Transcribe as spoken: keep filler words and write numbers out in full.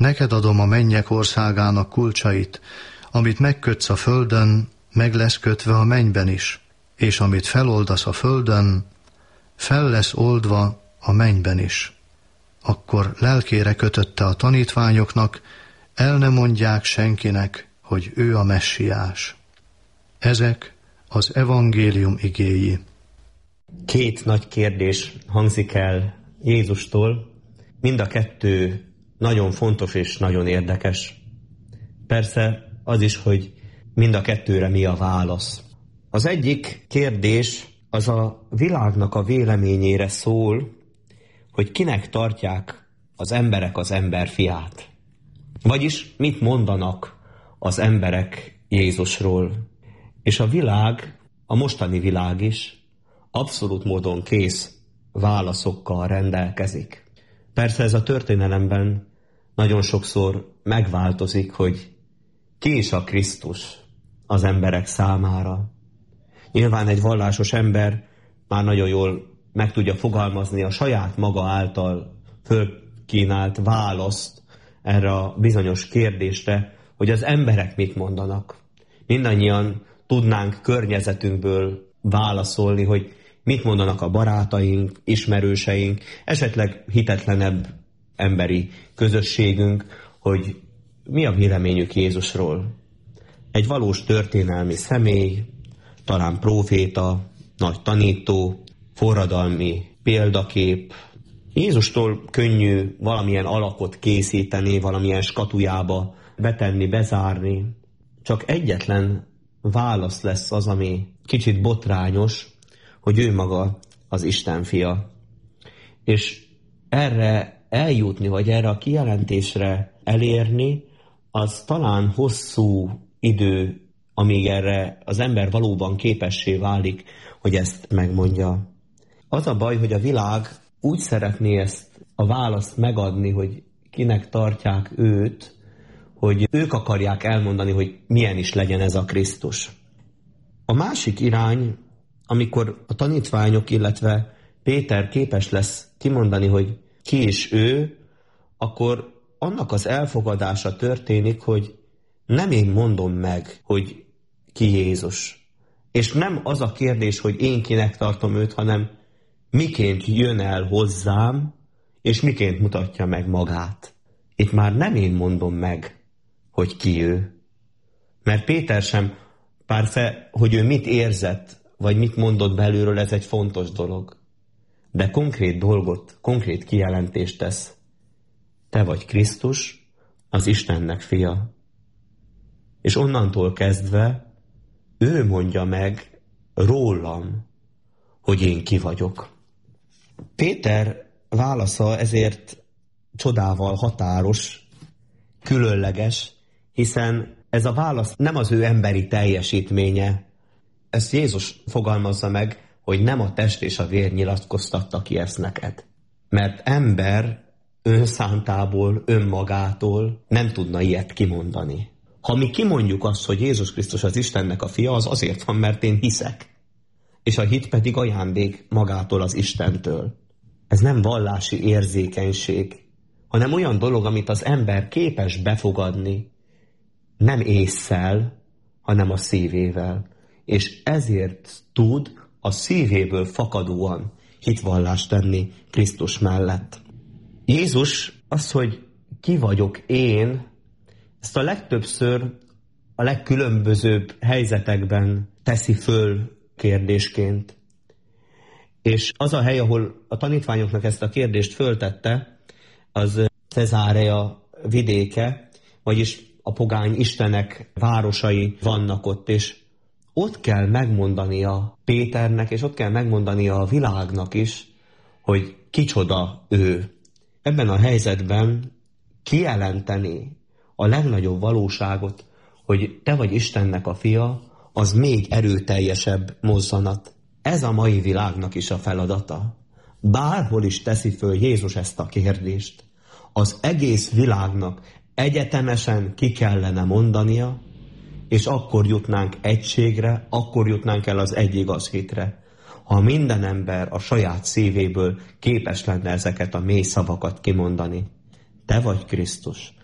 Neked adom a mennyek országának kulcsait, amit megkötsz a földön, meg lesz kötve a mennyben is, és amit feloldasz a földön, fel lesz oldva a mennyben is. Akkor lelkére kötötte a tanítványoknak, el ne mondják senkinek, hogy ő a messiás. Ezek az evangélium igéi. Két nagy kérdés hangzik el Jézustól, mind a kettő nagyon fontos és nagyon érdekes. Persze az is, hogy mind a kettőre mi a válasz. Az egyik kérdés az a világnak a véleményére szól, hogy kinek tartják az emberek az ember fiát. Vagyis mit mondanak az emberek Jézusról. És a világ, a mostani világ is abszolút módon kész válaszokkal rendelkezik. Persze ez a történelemben nagyon sokszor megváltozik, hogy ki is a Krisztus az emberek számára. Nyilván egy vallásos ember már nagyon jól meg tudja fogalmazni a saját maga által fölkínált választ erre a bizonyos kérdésre, hogy az emberek mit mondanak. Mindannyian tudnánk környezetünkből válaszolni, hogy mit mondanak a barátaink, ismerőseink, esetleg hitetlenebb emberi közösségünk, hogy mi a véleményük Jézusról. Egy valós történelmi személy, talán próféta, nagy tanító, forradalmi példakép. Jézustól könnyű valamilyen alakot készíteni, valamilyen skatujába betenni, bezárni. Csak egyetlen válasz lesz az, ami kicsit botrányos, hogy ő maga az Isten fia. És erre eljutni, vagy erre a kijelentésre elérni, az talán hosszú idő, amíg erre az ember valóban képessé válik, hogy ezt megmondja. Az a baj, hogy a világ úgy szeretné ezt a választ megadni, hogy kinek tartják őt, hogy ők akarják elmondani, hogy milyen is legyen ez a Krisztus. A másik irány, amikor a tanítványok, illetve Péter képes lesz kimondani, hogy ki is ő, akkor annak az elfogadása történik, hogy nem én mondom meg, hogy ki Jézus. És nem az a kérdés, hogy én kinek tartom őt, hanem miként jön el hozzám, és miként mutatja meg magát. Itt már nem én mondom meg, hogy ki ő. Mert Péter sem, persze, hogy ő mit érzett, vagy mit mondott belülről, ez egy fontos dolog. De konkrét dolgot, konkrét kijelentést tesz. Te vagy Krisztus, az Istennek fia. És onnantól kezdve ő mondja meg rólam, hogy én ki vagyok. Péter válasza ezért csodával határos, különleges, hiszen ez a válasz nem az ő emberi teljesítménye. Ezt Jézus fogalmazza meg, hogy nem a test és a vér nyilatkoztatta ki ezt neked. Mert ember önszántából, önmagától nem tudna ilyet kimondani. Ha mi kimondjuk azt, hogy Jézus Krisztus az Istennek a fia, az azért van, mert én hiszek. És a hit pedig ajándék magától, az Istentől. Ez nem vallási érzékenység, hanem olyan dolog, amit az ember képes befogadni, nem ésszel, hanem a szívével. És ezért tud a szívéből fakadóan hitvallást tenni Krisztus mellett. Jézus az, hogy ki vagyok én, ezt a legtöbbször a legkülönbözőbb helyzetekben teszi föl kérdésként. És az a hely, ahol a tanítványoknak ezt a kérdést föltette, az Cezárea vidéke, vagyis a pogány istenek városai vannak ott, és ott kell megmondania Péternek, és ott kell megmondania a világnak is, hogy kicsoda ő. Ebben a helyzetben kijelenteni a legnagyobb valóságot, hogy te vagy Istennek a fia, az még erőteljesebb mozzanat. Ez a mai világnak is a feladata. Bárhol is teszi föl Jézus ezt a kérdést, az egész világnak egyetemesen ki kellene mondania, és akkor jutnánk egységre, akkor jutnánk el az egy igaz hitre, ha minden ember a saját szívéből képes lenne ezeket a mély szavakat kimondani. Te vagy Krisztus,